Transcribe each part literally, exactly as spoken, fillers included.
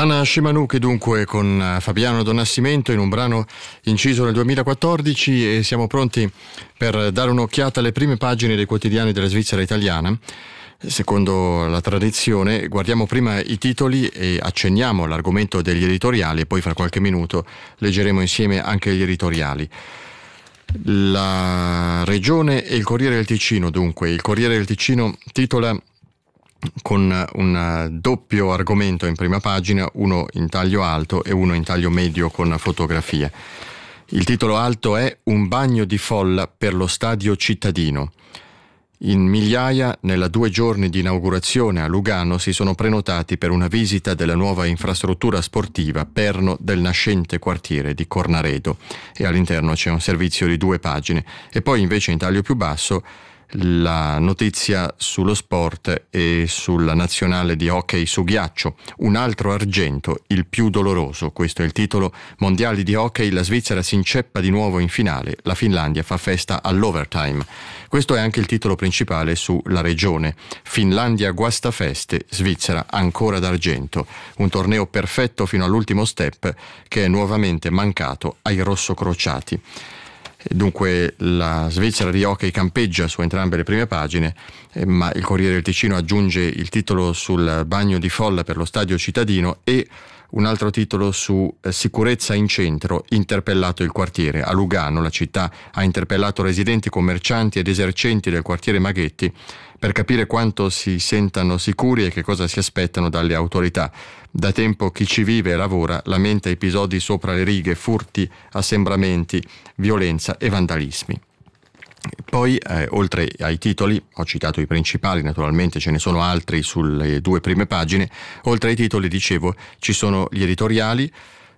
Hana Shimanuke dunque con Fabiano Donnascimento in un brano inciso nel duemilaquattordici, e siamo pronti per dare un'occhiata alle prime pagine dei quotidiani della Svizzera italiana. Secondo la tradizione guardiamo prima i titoli e accenniamo all'argomento degli editoriali, e poi fra qualche minuto leggeremo insieme anche gli editoriali. La Regione e il Corriere del Ticino dunque. Il Corriere del Ticino titola con un doppio argomento in prima pagina, uno in taglio alto e uno in taglio medio con fotografie. Il titolo alto è "Un bagno di folla per lo stadio cittadino". In migliaia, nella due giorni di inaugurazione a Lugano, si sono prenotati per una visita della nuova infrastruttura sportiva perno del nascente quartiere di Cornaredo, e all'interno c'è un servizio di due pagine. E poi invece in taglio più basso la notizia sullo sport e sulla nazionale di hockey su ghiaccio. Un altro argento, il più doloroso. Questo è il titolo. Mondiali di hockey, la Svizzera si inceppa di nuovo in finale, la Finlandia fa festa all'overtime. Questo è anche il titolo principale sulla Regione. Finlandia guastafeste, Svizzera ancora d'argento. Un torneo perfetto fino all'ultimo step che è nuovamente mancato ai rossocrociati. Dunque la Svizzera di hockey campeggia su entrambe le prime pagine, eh, ma il Corriere del Ticino aggiunge il titolo sul bagno di folla per lo stadio cittadino e un altro titolo su eh, sicurezza in centro, interpellato il quartiere. A Lugano la città ha interpellato residenti, commercianti ed esercenti del quartiere Maghetti per capire quanto si sentano sicuri e che cosa si aspettano dalle autorità. Da tempo chi ci vive e lavora lamenta episodi sopra le righe, furti, assembramenti, violenza e vandalismi. Poi, eh, oltre ai titoli, ho citato i principali, naturalmente ce ne sono altri sulle due prime pagine, oltre ai titoli, dicevo, ci sono gli editoriali.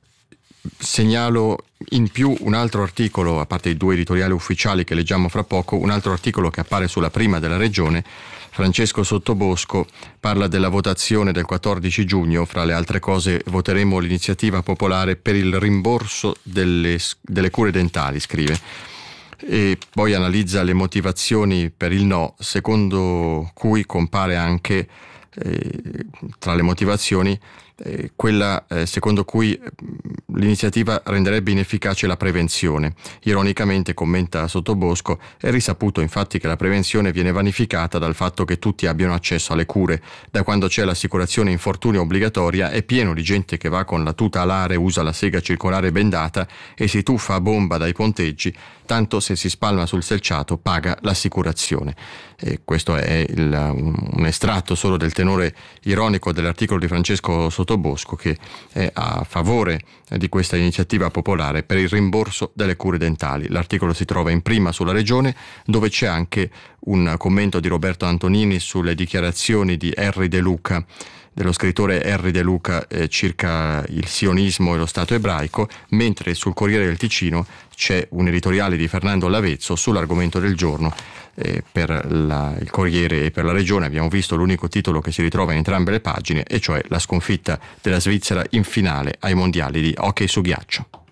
Segnalo in più un altro articolo, a parte i due editoriali ufficiali che leggiamo fra poco, un altro articolo che appare sulla prima della Regione. Francesco Sottobosco parla della votazione del quattordici giugno, fra le altre cose voteremo l'iniziativa popolare per il rimborso delle, delle cure dentali, scrive, e poi analizza le motivazioni per il no, secondo cui compare anche eh, tra le motivazioni eh, quella eh, secondo cui l'iniziativa renderebbe inefficace la prevenzione. Ironicamente, commenta Sottobosco, è risaputo infatti che la prevenzione viene vanificata dal fatto che tutti abbiano accesso alle cure. Da quando c'è l'assicurazione infortunio obbligatoria è pieno di gente che va con la tuta alare, usa la sega circolare bendata e si tuffa a bomba dai ponteggi, tanto se si spalma sul selciato paga l'assicurazione. E questo è il, un, un estratto solo del tenore ironico dell'articolo di Francesco Sottobosco, che è a favore di questa iniziativa popolare per il rimborso delle cure dentali. L'articolo si trova in prima sulla Regione, dove c'è anche un commento di Roberto Antonini sulle dichiarazioni di Henry De Luca, dello scrittore Henry De Luca, eh, circa il sionismo e lo Stato ebraico, mentre sul Corriere del Ticino c'è un editoriale di Fernando Lavezzo sull'argomento del giorno. Eh, per la, il Corriere e per la Regione abbiamo visto l'unico titolo che si ritrova in entrambe le pagine, e cioè la sconfitta della Svizzera in finale ai mondiali di hockey su ghiaccio.